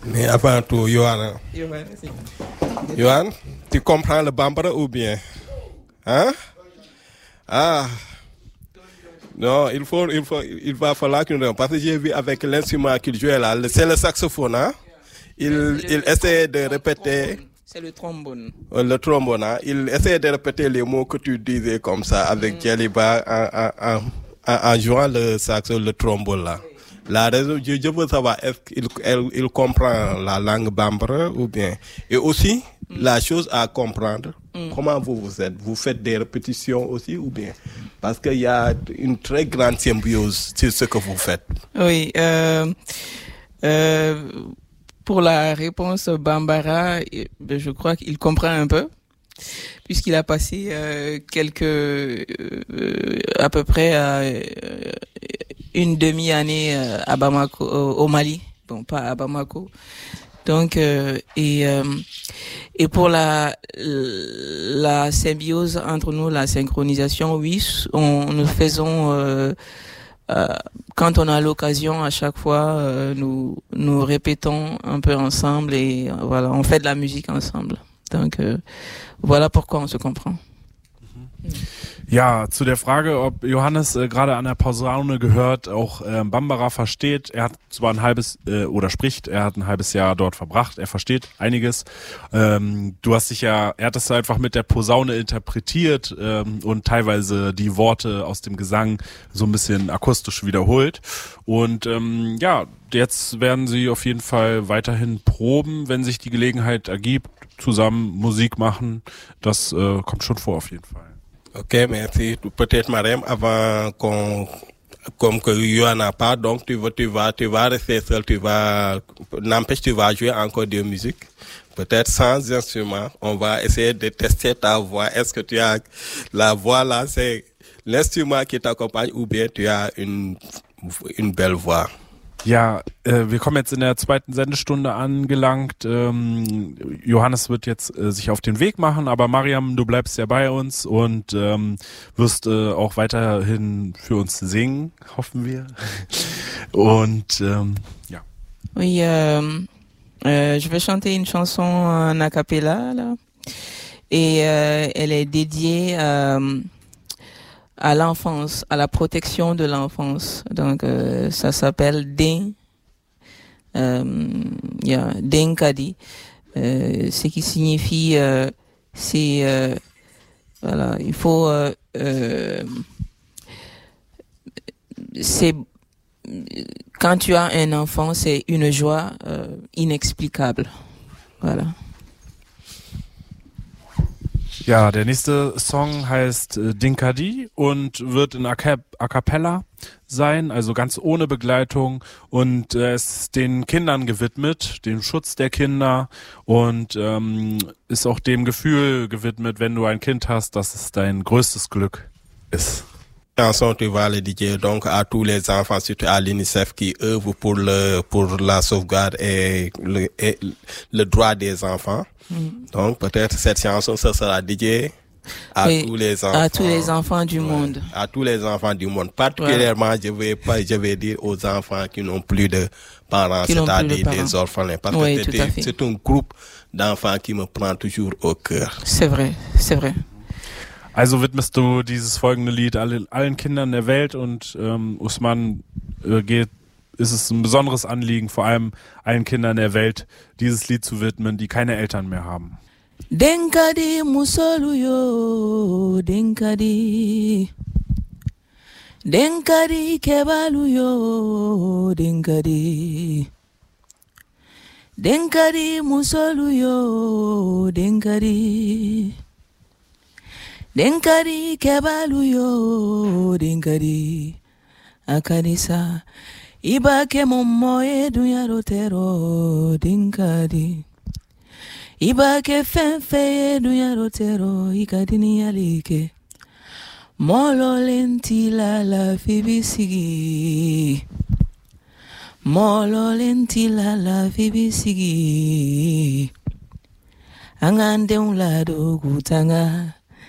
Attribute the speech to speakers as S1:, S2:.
S1: Mais avant tout, Johan, tu comprends le bambara ou bien? Hein? Ah. Non, il va falloir que nous... Parce que j'ai vu avec l'instrument qu'il jouait là, c'est le saxophone, hein? Il essaie de répéter...
S2: C'est le trombone.
S1: Le trombone, hein? Il essaie de répéter les mots que tu disais comme ça avec Djeliba en jouant le saxophone, le trombone là. La raison, je veux savoir, est-ce qu'il comprend la langue bambara ou bien? Et aussi, la chose à comprendre, comment vous êtes? Vous faites des répétitions aussi ou bien? Parce qu'il y a une très grande symbiose sur ce que vous faites.
S2: Oui, pour la réponse bambara, je crois qu'il comprend un peu, puisqu'il a passé à peu près une demi-année à Bamako, au Mali. Bon, pas à Bamako. Donc, et pour la symbiose entre nous, la synchronisation, oui, nous faisons, quand on a l'occasion, à chaque fois, nous répétons un peu ensemble et voilà, on fait de la musique ensemble. Donc, voilà pourquoi on se comprend.
S3: Ja, zu der Frage, ob Johannes gerade an der Posaune gehört, auch Bambara versteht. Er hat zwar er hat ein halbes Jahr dort verbracht, er versteht einiges. Er hat das einfach mit der Posaune interpretiert und teilweise die Worte aus dem Gesang so ein bisschen akustisch wiederholt. Und jetzt werden sie auf jeden Fall weiterhin proben, wenn sich die Gelegenheit ergibt, zusammen Musik machen. Das kommt schon vor auf jeden Fall.
S1: Ok, merci. Peut-être Marème, avant comme que Yohan n'a pas, donc tu vas rester seul, tu vas jouer encore de musique. Peut-être sans instrument. On va essayer de tester ta voix. Est-ce que tu as la voix là, c'est l'instrument qui t'accompagne ou bien tu as une belle voix?
S3: Ja, wir kommen jetzt in der zweiten Sendestunde angelangt. Johannes wird jetzt sich auf den Weg machen, aber Mariam, du bleibst ja bei uns und wirst auch weiterhin für uns singen, hoffen wir. Und ja.
S2: Oui, je vais chanter une chanson en a cappella là, et elle est dédiée à l'enfance, à la protection de l'enfance. Donc, ça s'appelle Denkadi, ce qui signifie, voilà, il faut, c'est, quand tu as un enfant, c'est une joie inexplicable. Voilà.
S3: Ja, der nächste Song heißt Dinkadi und wird in A Cappella sein, also ganz ohne Begleitung und ist den Kindern gewidmet, dem Schutz der Kinder und ist auch dem Gefühl gewidmet, wenn du ein Kind hast, dass es dein größtes Glück ist.
S1: Chanson, tu vas le dédier donc à tous les enfants, surtout à l'UNICEF qui œuvre pour la sauvegarde et le droit des enfants. Donc peut-être cette chanson ça sera dédiée à tous les enfants.
S2: À tous les enfants du monde.
S1: À tous les enfants du monde. Particulièrement, je vais dire aux enfants qui n'ont plus de parents, c'est-à-dire des orphelins. Parce que c'est un groupe d'enfants qui me prend toujours au cœur.
S2: C'est vrai, c'est vrai.
S3: Also widmest du dieses folgende Lied allen Kindern der Welt und Usman ist es ein besonderes Anliegen, vor allem allen Kindern der Welt, dieses Lied zu widmen, die keine Eltern mehr haben.
S2: Denkadi musoluyo, denkadi, denkadi kebaluyo, denkadi, denkadi musoluyo, denkadi. Denkadi kebaluyo, denkadi akanisa ibake momoe dunyarotero, denkadi ibake fenfe dunyarotero, ikadini yalike molo lentila la fibisigi, molo lentila la fibisigi, angande un lado gutanga